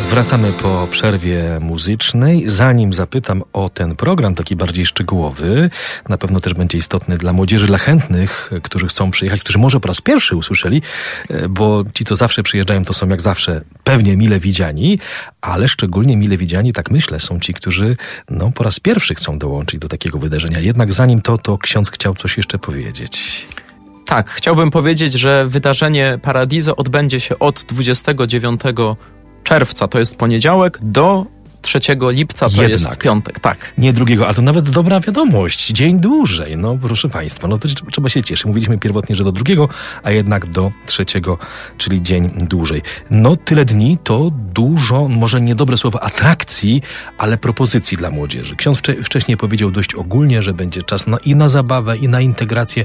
Wracamy po przerwie muzycznej. Zanim zapytam o ten program, taki bardziej szczegółowy, na pewno też będzie istotny dla młodzieży, dla chętnych, którzy chcą przyjechać, którzy może po raz pierwszy usłyszeli, bo ci, co zawsze przyjeżdżają, to są jak zawsze pewnie mile widziani, ale szczególnie mile widziani, tak myślę, są ci, którzy po raz pierwszy chcą dołączyć do takiego wydarzenia. Jednak zanim to ksiądz chciał coś jeszcze powiedzieć. Tak, chciałbym powiedzieć, że wydarzenie Paradiso odbędzie się od 29 czerwca, to jest poniedziałek, do 3 lipca, to jest piątek. Tak. Nie 2, ale to nawet dobra wiadomość. Dzień dłużej. Proszę Państwa, to trzeba się cieszyć. Mówiliśmy pierwotnie, że do 2, a jednak do 3, czyli dzień dłużej. Tyle dni to dużo, może niedobre słowo, atrakcji, ale propozycji dla młodzieży. Ksiądz wcześniej powiedział dość ogólnie, że będzie czas i na zabawę, i na integrację,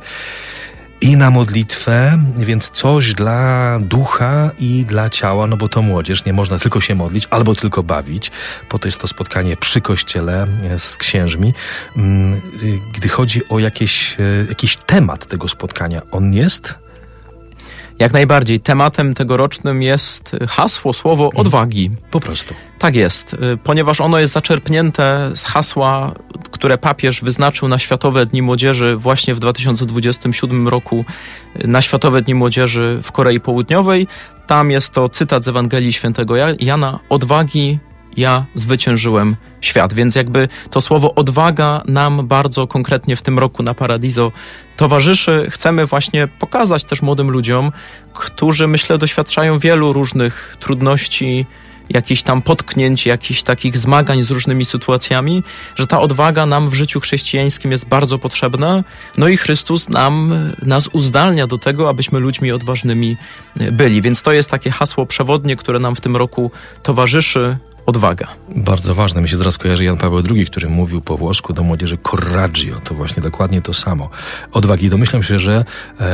i na modlitwę, więc coś dla ducha i dla ciała, bo to młodzież, nie można tylko się modlić albo tylko bawić, po to jest to spotkanie przy kościele z księżmi. Gdy chodzi o jakiś temat tego spotkania, on jest? Jak najbardziej. Tematem tegorocznym jest hasło, słowo odwagi. Po prostu. Tak jest, ponieważ ono jest zaczerpnięte z hasła, które papież wyznaczył na Światowe Dni Młodzieży właśnie w 2027 roku, na Światowe Dni Młodzieży w Korei Południowej. Tam jest to cytat z Ewangelii Świętego Jana: odwagi ja zwyciężyłem świat. Więc jakby to słowo odwaga nam bardzo konkretnie w tym roku na Paradiso towarzyszy. Chcemy właśnie pokazać też młodym ludziom, którzy, myślę, doświadczają wielu różnych trudności, jakichś tam potknięć, jakichś takich zmagań z różnymi sytuacjami, że ta odwaga nam w życiu chrześcijańskim jest bardzo potrzebna. I Chrystus nas uzdalnia do tego, abyśmy ludźmi odważnymi byli. Więc to jest takie hasło przewodnie, które nam w tym roku towarzyszy. Odwaga. Bardzo ważne. Mi się zaraz kojarzy Jan Paweł II, który mówił po włosku do młodzieży coraggio. To właśnie dokładnie to samo. Odwagi. Domyślam się, że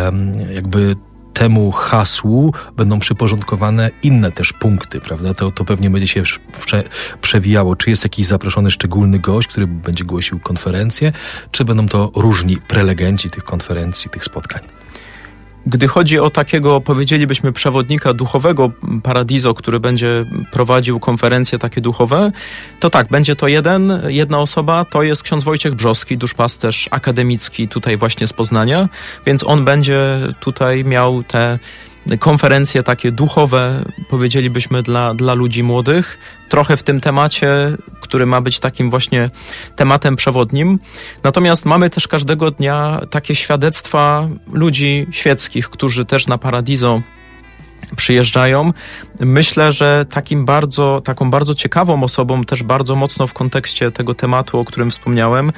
jakby temu hasłu będą przyporządkowane inne też punkty, prawda? To pewnie będzie się przewijało. Czy jest jakiś zaproszony szczególny gość, który będzie głosił konferencję, czy będą to różni prelegenci tych konferencji, tych spotkań? Gdy chodzi o takiego, powiedzielibyśmy, przewodnika duchowego Paradiso, który będzie prowadził konferencje takie duchowe, to tak, będzie to jedna osoba, to jest ksiądz Wojciech Brzoski, duszpasterz akademicki tutaj właśnie z Poznania, więc on będzie tutaj miał te konferencje takie duchowe, powiedzielibyśmy, dla ludzi młodych, trochę w tym temacie, który ma być takim właśnie tematem przewodnim. Natomiast mamy też każdego dnia takie świadectwa ludzi świeckich, którzy też na Paradiso przyjeżdżają. Myślę, że taką bardzo ciekawą osobą, też bardzo mocno w kontekście tego tematu, o którym wspomniałem,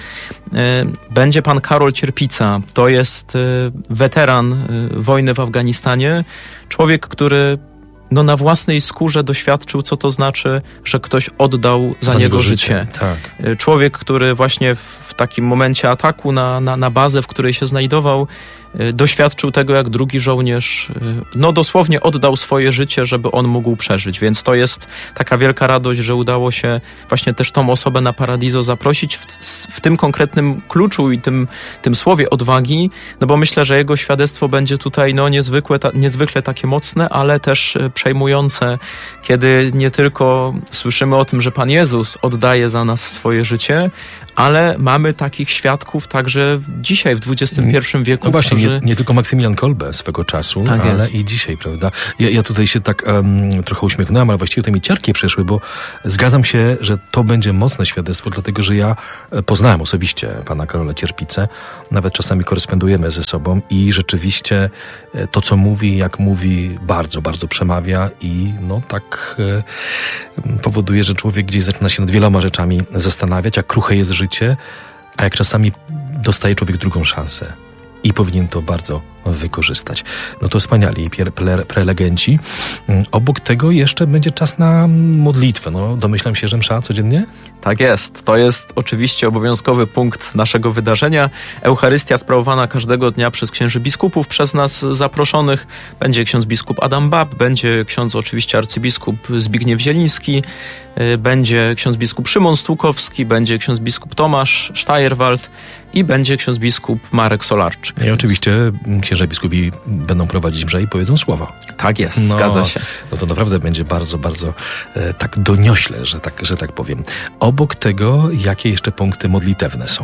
będzie pan Karol Cierpica. To jest weteran wojny w Afganistanie. Człowiek, który na własnej skórze doświadczył, co to znaczy, że ktoś oddał za niego życie. Tak. Człowiek, który właśnie w takim momencie ataku na bazę, w której się znajdował, doświadczył tego, jak drugi żołnierz dosłownie oddał swoje życie, żeby on mógł przeżyć. Więc to jest taka wielka radość, że udało się właśnie też tą osobę na Paradiso zaprosić w tym konkretnym kluczu i tym słowie odwagi, bo myślę, że jego świadectwo będzie tutaj niezwykle takie mocne, ale też przejmujące, kiedy nie tylko słyszymy o tym, że Pan Jezus oddaje za nas swoje życie, ale mamy takich świadków także dzisiaj, w XXI wieku. Właśnie, nie tylko Maksymilian Kolbe swego czasu, tak ale jest. I dzisiaj, prawda? Ja tutaj się tak trochę uśmiechnąłem, ale właściwie to mi ciarki przeszły, bo zgadzam się, że to będzie mocne świadectwo, dlatego że ja poznałem osobiście pana Karola Cierpicę, nawet czasami korespondujemy ze sobą i rzeczywiście to, co mówi, jak mówi, bardzo, bardzo przemawia i tak powoduje, że człowiek gdzieś zaczyna się nad wieloma rzeczami zastanawiać, jak kruche jest życie, a jak czasami dostaje człowiek drugą szansę i powinien to bardzo wykorzystać. To wspaniali prelegenci. Obok tego jeszcze będzie czas na modlitwę. Domyślam się, że msza codziennie? Tak jest. To jest oczywiście obowiązkowy punkt naszego wydarzenia. Eucharystia sprawowana każdego dnia przez księży biskupów, przez nas zaproszonych. Będzie ksiądz biskup Adam Bab, będzie ksiądz oczywiście arcybiskup Zbigniew Zieliński, będzie ksiądz biskup Szymon Stłukowski, będzie ksiądz biskup Tomasz Sztajerwald i będzie ksiądz biskup Marek Solarczyk. I oczywiście księża biskupi będą prowadzić mszę i powiedzą słowo. Tak jest, zgadza się. No to naprawdę będzie bardzo, bardzo tak doniośle, że tak powiem. Obok tego, jakie jeszcze punkty modlitewne są?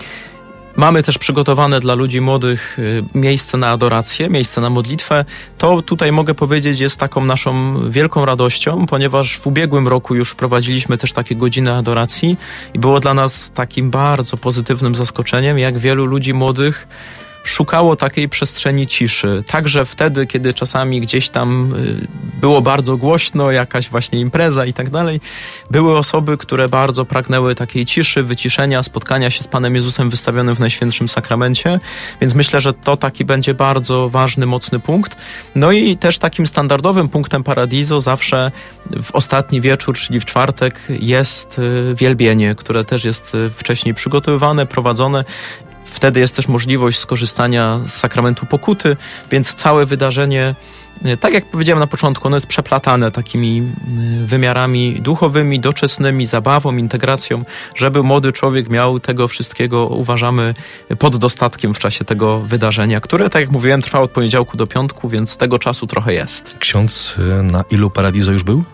Mamy też przygotowane dla ludzi młodych miejsce na adorację, miejsce na modlitwę. To tutaj mogę powiedzieć jest taką naszą wielką radością, ponieważ w ubiegłym roku już wprowadziliśmy też takie godziny adoracji i było dla nas takim bardzo pozytywnym zaskoczeniem, jak wielu ludzi młodych szukało takiej przestrzeni ciszy. Także wtedy, kiedy czasami gdzieś tam było bardzo głośno, jakaś właśnie impreza i tak dalej, były osoby, które bardzo pragnęły takiej ciszy, wyciszenia, spotkania się z Panem Jezusem wystawionym w Najświętszym Sakramencie, więc myślę, że to taki będzie bardzo ważny, mocny punkt. No i też takim standardowym punktem Paradiso zawsze w ostatni wieczór, czyli w czwartek, jest wielbienie, które też jest wcześniej przygotowywane, prowadzone. Wtedy jest też możliwość skorzystania z sakramentu pokuty, więc całe wydarzenie, tak jak powiedziałem na początku, ono jest przeplatane takimi wymiarami duchowymi, doczesnymi, zabawą, integracją, żeby młody człowiek miał tego wszystkiego, uważamy, pod dostatkiem w czasie tego wydarzenia, które, tak jak mówiłem, trwa od poniedziałku do piątku, więc tego czasu trochę jest. Ksiądz na ilu Paradiso już był?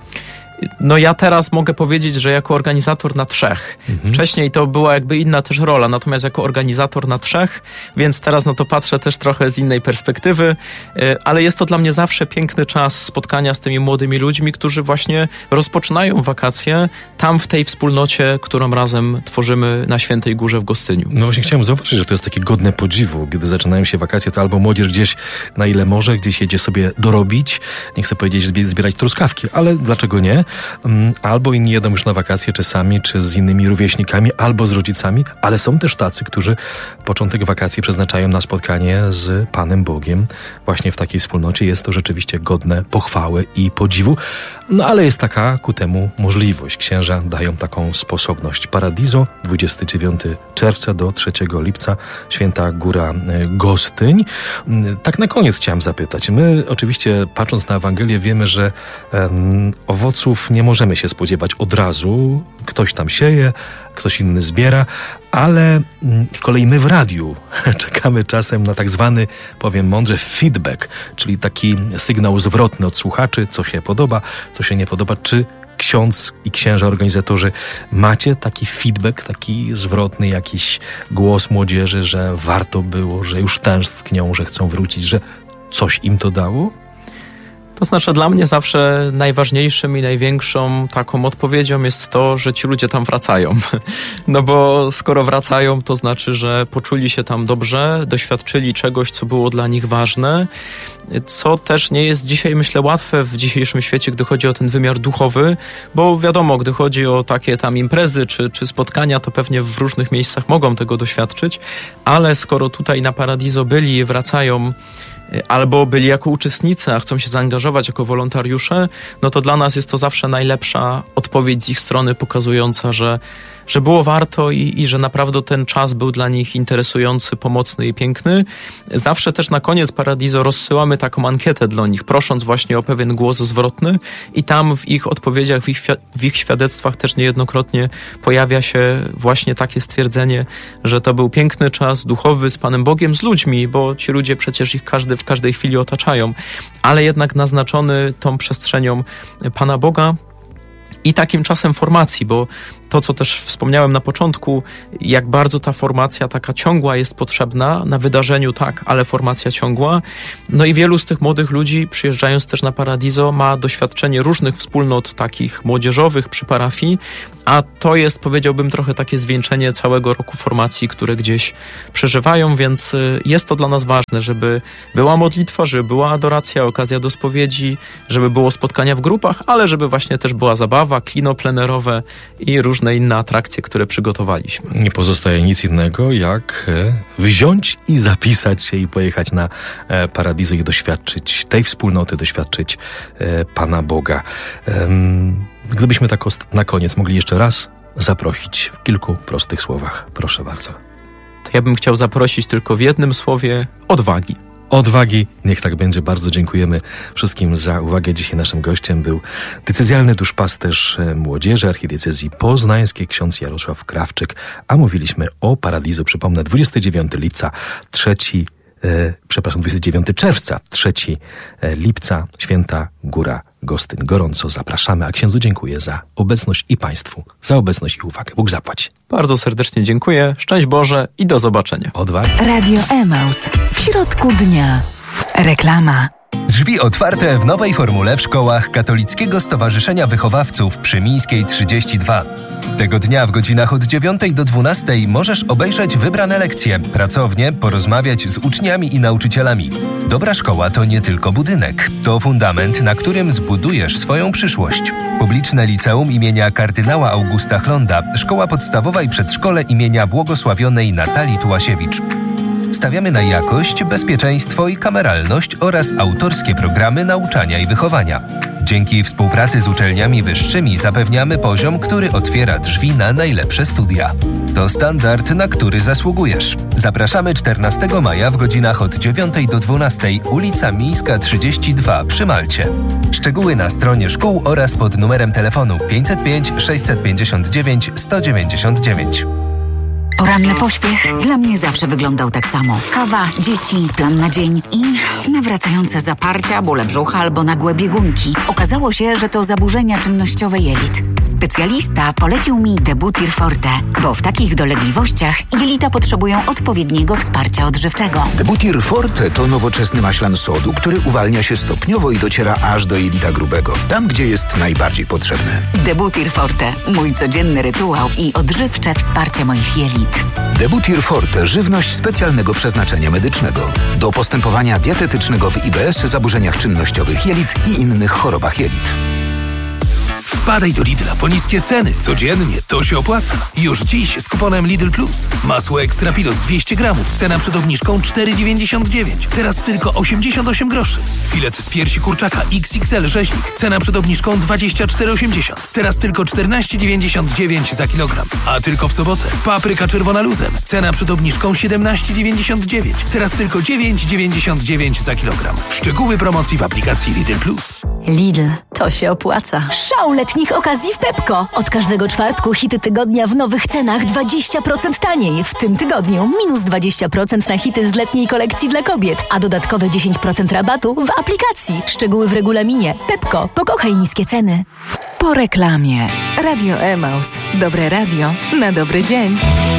No ja teraz mogę powiedzieć, że jako organizator na 3. Wcześniej to była jakby inna też rola, natomiast jako organizator na 3, więc teraz no to patrzę też trochę z innej perspektywy, ale jest to dla mnie zawsze piękny czas spotkania z tymi młodymi ludźmi, którzy właśnie rozpoczynają wakacje tam w tej wspólnocie, którą razem tworzymy na Świętej Górze w Gostyniu. No właśnie chciałem zauważyć, że to jest takie godne podziwu, gdy zaczynają się wakacje, to albo młodzież gdzieś na ile może, gdzieś jedzie sobie dorobić, nie chcę powiedzieć zbierać truskawki, ale dlaczego nie? Albo inni jedą już na wakacje, czy sami, czy z innymi rówieśnikami, albo z rodzicami, ale są też tacy, którzy początek wakacji przeznaczają na spotkanie z Panem Bogiem. Właśnie w takiej wspólnocie jest to rzeczywiście godne pochwały i podziwu. No ale jest taka ku temu możliwość. Księża dają taką sposobność. Paradiso, 29 czerwca do 3 lipca, Święta Góra Gostyń. Tak na koniec chciałem zapytać. My oczywiście patrząc na Ewangelię wiemy, że owoców nie możemy się spodziewać od razu. Ktoś tam sieje, ktoś inny zbiera, ale z kolei my w radiu czekamy czasem na tak zwany, powiem mądrze, feedback, czyli taki sygnał zwrotny od słuchaczy, co się podoba, co się nie podoba. Czy ksiądz i księża organizatorzy macie taki feedback, taki zwrotny jakiś głos młodzieży, że warto było, że już tęsknią, że chcą wrócić, że coś im to dało? To znaczy dla mnie zawsze najważniejszym i największą taką odpowiedzią jest to, że ci ludzie tam wracają. No bo skoro wracają, to znaczy, że poczuli się tam dobrze, doświadczyli czegoś, co było dla nich ważne, co też nie jest dzisiaj, myślę, łatwe w dzisiejszym świecie, gdy chodzi o ten wymiar duchowy, bo wiadomo, gdy chodzi o takie tam imprezy czy spotkania, to pewnie w różnych miejscach mogą tego doświadczyć, ale skoro tutaj na Paradiso byli i wracają, albo byli jako uczestnicy, a chcą się zaangażować jako wolontariusze, no to dla nas jest to zawsze najlepsza odpowiedź z ich strony pokazująca, że było warto i że naprawdę ten czas był dla nich interesujący, pomocny i piękny. Zawsze też na koniec Paradiso rozsyłamy taką ankietę dla nich, prosząc właśnie o pewien głos zwrotny i tam w ich odpowiedziach, w ich świadectwach też niejednokrotnie pojawia się właśnie takie stwierdzenie, że to był piękny czas duchowy z Panem Bogiem, z ludźmi, bo ci ludzie przecież ich w każdej chwili otaczają, ale jednak naznaczony tą przestrzenią Pana Boga i takim czasem formacji, bo to, co też wspomniałem na początku, jak bardzo ta formacja taka ciągła jest potrzebna, na wydarzeniu tak, ale formacja ciągła. No i wielu z tych młodych ludzi, przyjeżdżając też na Paradiso, ma doświadczenie różnych wspólnot takich młodzieżowych przy parafii, a to jest, powiedziałbym, trochę takie zwieńczenie całego roku formacji, które gdzieś przeżywają, więc jest to dla nas ważne, żeby była modlitwa, żeby była adoracja, okazja do spowiedzi, żeby było spotkania w grupach, ale żeby właśnie też była zabawa, kino plenerowe i różne inne atrakcje, które przygotowaliśmy. Nie pozostaje nic innego, jak wziąć i zapisać się i pojechać na Paradiso i doświadczyć tej wspólnoty, doświadczyć Pana Boga. Gdybyśmy tak na koniec mogli jeszcze raz zaprosić w kilku prostych słowach. Proszę bardzo. To ja bym chciał zaprosić tylko w jednym słowie: odwagi. Odwagi, niech tak będzie. Bardzo dziękujemy wszystkim za uwagę. Dzisiaj naszym gościem był diecezjalny duszpasterz młodzieży archidiecezji poznańskiej, ksiądz Jarosław Krawczyk, a mówiliśmy o Paradiso. Przypomnę, 29 lipca, 3 29 czerwca, 3 lipca, Święta Góra Gostyń. Gorąco zapraszamy, a księdzu dziękuję za obecność i Państwu za obecność i uwagę. Bóg zapłać. Bardzo serdecznie dziękuję, szczęść Boże i do zobaczenia. Odwagi. Radio Emaus. W środku dnia. Reklama. Drzwi otwarte w nowej formule w szkołach Katolickiego Stowarzyszenia Wychowawców przy Mińskiej 32. Tego dnia w godzinach od 9 do 12 możesz obejrzeć wybrane lekcje, pracownie, porozmawiać z uczniami i nauczycielami. Dobra szkoła to nie tylko budynek, to fundament, na którym zbudujesz swoją przyszłość. Publiczne liceum imienia kardynała Augusta Chlonda, szkoła podstawowa i przedszkole imienia błogosławionej Natalii Tułasiewicz. Stawiamy na jakość, bezpieczeństwo i kameralność oraz autorskie programy nauczania i wychowania. Dzięki współpracy z uczelniami wyższymi zapewniamy poziom, który otwiera drzwi na najlepsze studia. To standard, na który zasługujesz. Zapraszamy 14 maja w godzinach od 9 do 12, ulica Mińska 32 przy Malcie. Szczegóły na stronie szkół oraz pod numerem telefonu 505 659 199. Poranny pośpiech dla mnie zawsze wyglądał tak samo. Kawa, dzieci, plan na dzień i nawracające zaparcia, bóle brzucha albo nagłe biegunki. Okazało się, że to zaburzenia czynnościowe jelit. Specjalista polecił mi Debutir Forte, bo w takich dolegliwościach jelita potrzebują odpowiedniego wsparcia odżywczego. Debutir Forte to nowoczesny maślan sodu, który uwalnia się stopniowo i dociera aż do jelita grubego, tam gdzie jest najbardziej potrzebny. Debutir Forte, mój codzienny rytuał i odżywcze wsparcie moich jelit. Debutir Forte, żywność specjalnego przeznaczenia medycznego. Do postępowania dietetycznego w IBS, zaburzeniach czynnościowych jelit i innych chorobach jelit. Wpadaj do Lidla po niskie ceny. Codziennie to się opłaca. Już dziś z kuponem Lidl Plus. Masło Extra Pilos 200 gramów. Cena przed obniżką 4,99. Teraz tylko 88 groszy. Filet z piersi kurczaka XXL rzeźnik. Cena przed obniżką 24,80. Teraz tylko 14,99 za kilogram. A tylko w sobotę. Papryka czerwona luzem. Cena przed obniżką 17,99. Teraz tylko 9,99 za kilogram. Szczegóły promocji w aplikacji Lidl Plus. Lidl, to się opłaca. Szał letnich okazji w Pepco. Od każdego czwartku hity tygodnia w nowych cenach 20% taniej. W tym tygodniu minus 20% na hity z letniej kolekcji dla kobiet, a dodatkowe 10% rabatu w aplikacji. Szczegóły w regulaminie. Pepco, pokochaj niskie ceny. Po reklamie. Radio Emaus. Dobre radio na dobry dzień.